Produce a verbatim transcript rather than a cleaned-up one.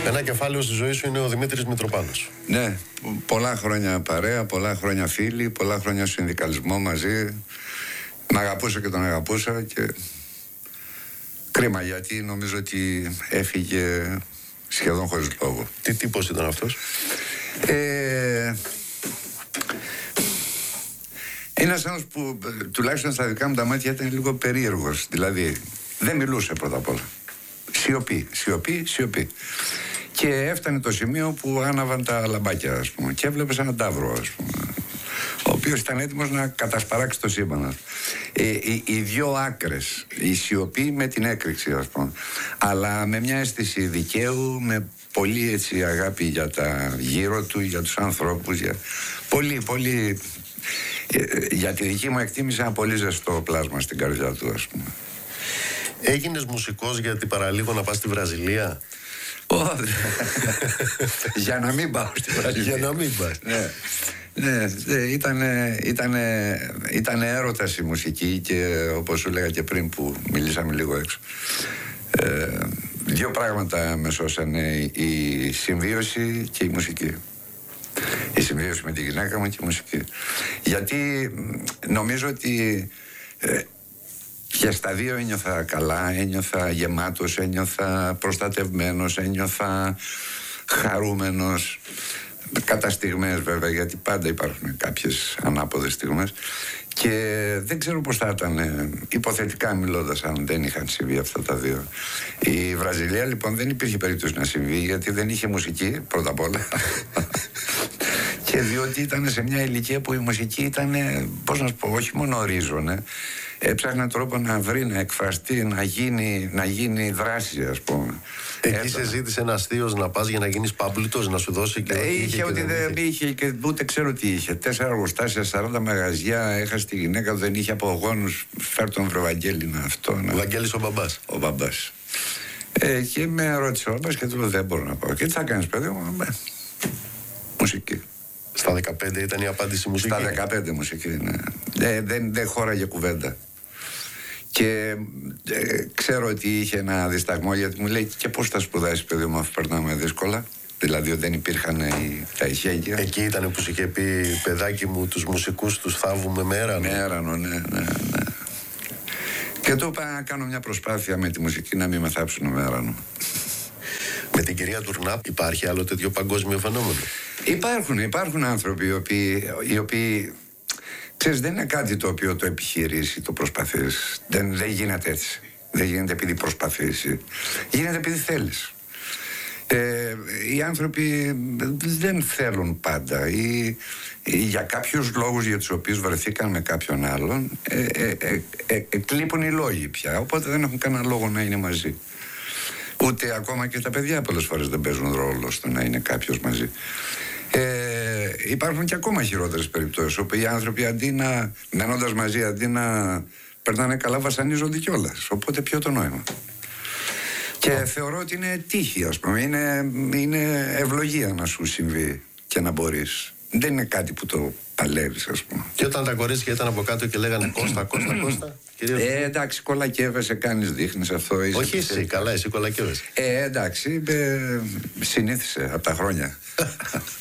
Ένα κεφάλαιο στη ζωή σου είναι ο Δημήτρης Μητροπάνος. Ναι, πολλά χρόνια παρέα, πολλά χρόνια φίλοι, πολλά χρόνια συνδικαλισμό μαζί. Μ' αγαπούσα και τον αγαπούσα και κρίμα, γιατί νομίζω ότι έφυγε σχεδόν χωρίς λόγο. Τι τύπος ήταν αυτός? Ε, ένας άνθρωπος που τουλάχιστον στα δικά μου τα μάτια ήταν λίγο περίεργος. Δηλαδή δεν μιλούσε πρώτα απ' όλα. Σιωπή, σιωπή, σιωπή. Και έφτανε το σημείο που άναβαν τα λαμπάκια, ας πούμε, και έβλεπες έναν ταύρο, ας πούμε, ο οποίος ήταν έτοιμος να κατασπαράξει το σύμπαν. Ε, οι, οι δυο άκρες, η σιωπή με την έκρηξη, ας πούμε, αλλά με μια αίσθηση δικαίου, με πολύ έτσι αγάπη για τα γύρω του, για τους ανθρώπους, για... πολύ, πολύ... Για τη δική μου εκτίμηση, ένα πολύ ζεστό πλάσμα στην καρδιά του, ας πούμε. Έγινες μουσικός γιατί παραλίγο να πας στη Βραζιλία? Για να μην πάω στη Βραζιλία. Για να μην πας. Ναι, ναι, ήτανε, ήτανε, ήτανε έρωτας η μουσική και όπως σου λέγα και πριν που μιλήσαμε λίγο έξω, ε, δύο πράγματα με σώσανε, η συμβίωση και η μουσική. Η συμβίωση με τη γυναίκα μου και η μουσική. Γιατί νομίζω ότι ε, και στα δύο ένιωθα καλά, ένιωθα γεμάτος, ένιωθα προστατευμένος, ένιωθα χαρούμενος. Κατά στιγμές βέβαια, γιατί πάντα υπάρχουν κάποιες ανάποδες στιγμές. Και δεν ξέρω πώς θα ήταν, υποθετικά μιλώντας, αν δεν είχαν συμβεί αυτά τα δύο. Η Βραζιλία λοιπόν δεν υπήρχε περίπτωση να συμβεί, γιατί δεν είχε μουσική πρώτα απ' όλα. Και διότι ήταν σε μια ηλικία που η μουσική ήταν, πώς να σου πω, όχι μόνο ορίζονε, έψαχνε τρόπο να βρει, να εκφραστεί, να γίνει, να γίνει δράση, ας πούμε. Εκεί σε ζήτησε ένας θείος να πας για να γίνεις παμπλίτος, να σου δώσει και... Ε, είχε, είχε ότι δεν είχε. είχε και ούτε ξέρω τι είχε. Τέσσερα εργοστάσια, σαράντα μαγαζιά, έχασε τη γυναίκα του, δεν είχε απογόνους. Φέρ τον Βαγγέλη να αυτό. Να... Ο Βαγγέλης ο μπαμπάς. Ο μπαμπάς. Ε, και με ρώτησε ο μπαμπάς και του λέω δεν μπορώ να πάω. Και τι θα κάνεις, παιδί μου? Με... μουσική. Στα δεκαπέντε ήταν η απάντηση μουσική? Στα δεκαπέντε μουσική, ναι. Ε, δεν, δεν χώραγε κουβέντα. Και ε, ξέρω ότι είχε ένα δισταγμό, γιατί μου λέει και πώς θα σπουδάσεις, παιδί μου, αφού περνάμε δύσκολα. Δηλαδή δεν υπήρχαν οι, τα ηχέγγυα. Εκεί ήταν που σου είχε πει, παιδάκι μου, τους μουσικούς τους θάβουμε με έρανο. Με έρανο, ναι, ναι, ναι. Και του είπα να κάνω μια προσπάθεια με τη μουσική να μην με θάψουν με έρανο. Με την κυρία Τουρνάπ υπάρχει άλλο τέτοιο παγκόσμιο φαινόμενο? Υπάρχουν, υπάρχουν άνθρωποι οι οποίοι, οι οποίοι ξέρεις, δεν είναι κάτι το οποίο το επιχειρήσει, το προσπαθείς. Δεν, δεν γίνεται έτσι. Δεν γίνεται επειδή προσπαθείς. Γίνεται επειδή θέλεις. Ε, οι άνθρωποι δεν θέλουν πάντα ή, ή για κάποιους λόγους για τους οποίους βρεθήκαν με κάποιον άλλον ε, ε, ε, ε, εκλείπουν οι λόγοι πια, οπότε δεν έχουν κανένα λόγο να είναι μαζί. Ούτε ακόμα και τα παιδιά πολλές φορές δεν παίζουν ρόλο στο να είναι κάποιος μαζί. Ε, υπάρχουν και ακόμα χειρότερες περιπτώσεις, όπου οι άνθρωποι αντί να, μένοντας μαζί, αντί να περνάνε καλά, βασανίζονται κιόλας. Οπότε ποιο το νόημα? Και θεωρώ ότι είναι τύχη, ας πούμε. Είναι, είναι ευλογία να σου συμβεί και να μπορείς. Δεν είναι κάτι που το παλεύεις, ας πούμε. Και όταν τα κορίτσια ήταν από κάτω και λέγανε Κώστα, Κώστα, Κώστα. Ε, εντάξει, κολακεύεσαι, κάνεις, δείχνεις αυτό. Όχι εσύ, καλά, εσύ κολακεύεσαι. Ε, εντάξει, ε, συνήθισε από τα χρόνια.